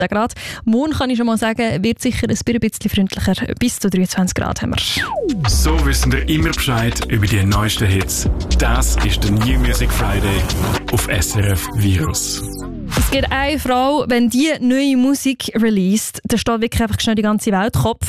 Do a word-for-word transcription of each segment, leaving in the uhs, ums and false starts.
Grad. Morgen kann ich schon mal sagen, wird sicher ein bisschen freundlicher. Bis zu dreiundzwanzig Grad haben wir. So wissen wir immer Bescheid über die neuesten Hits. Das ist der New Music Friday auf S R F Virus. Es gibt eine Frau, wenn die neue Musik released, dann steht wirklich einfach schnell die ganze Welt Kopf.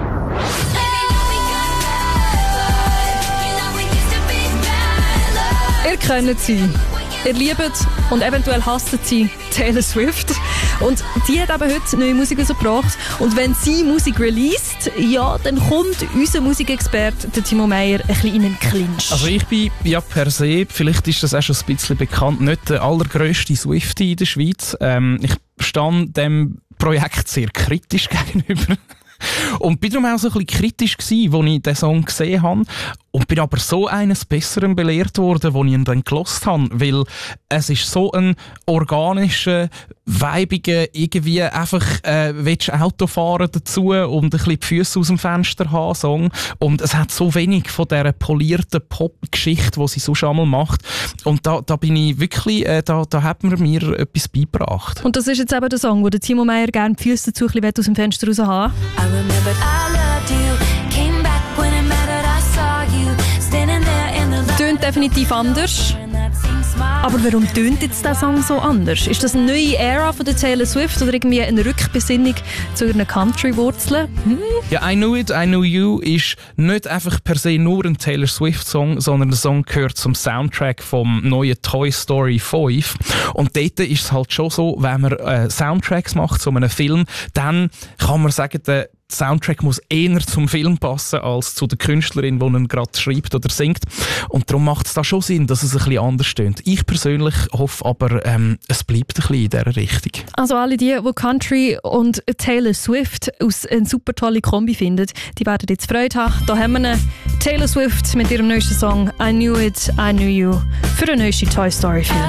Ihr kennt sie, ihr liebt und eventuell hasst sie Taylor Swift. Und die hat eben heute neue Musik rausgebracht. Und wenn sie Musik released, ja, dann kommt unser Musikexperte, der Timo Meyer, ein bisschen in den Clinch. Also ich bin ja per se, vielleicht ist das auch schon ein bisschen bekannt, nicht der allergrösste Swiftie in der Schweiz. Ähm, ich stand dem Projekt sehr kritisch gegenüber. Und bin darum auch so ein bisschen kritisch gewesen, als ich den Song gesehen habe. Und bin aber so eines Besseren belehrt worden, als ich ihn dann gehört habe. Weil es ist so ein organischer, weibiger, irgendwie einfach äh, willst Auto fahren dazu und ein bisschen die Füße aus dem Fenster haben Song. Und es hat so wenig von dieser polierten Pop-Geschichte, die sie sonst einmal macht. Und da, da bin ich wirklich, äh, da, da hat man mir etwas beigebracht. Und das ist jetzt eben der Song, wo der Timo Meyer gerne die Füße dazu ein bisschen aus dem Fenster raus haben. I remembered I loved you, came back when it mattered, I saw you, standing there in the light. Tönt definitiv anders. Aber warum tönt jetzt der Song so anders? Ist das eine neue Ära von der Taylor Swift oder irgendwie eine Rückbesinnung zu ihren Country-Wurzeln? Hm? Ja, I Knew It, I Knew You ist nicht einfach per se nur ein Taylor Swift-Song, sondern der Song gehört zum Soundtrack vom neuen Toy Story fünf. Und dort ist es halt schon so, wenn man äh, Soundtracks macht zu einem Film, dann kann man sagen, der Soundtrack muss eher zum Film passen als zu der Künstlerin, die ihn gerade schreibt oder singt. Und darum macht es da schon Sinn, dass es ein bisschen anders tönt. Ich persönlich hoffe aber, ähm, es bleibt ein bisschen in dieser Richtung. Also alle die, die Country und Taylor Swift aus eine super tolle Kombi finden, die werden jetzt Freude haben. Da haben wir eine Taylor Swift mit ihrem neuesten Song «I Knew It, I Knew You» für den neuesten Toy Story Film.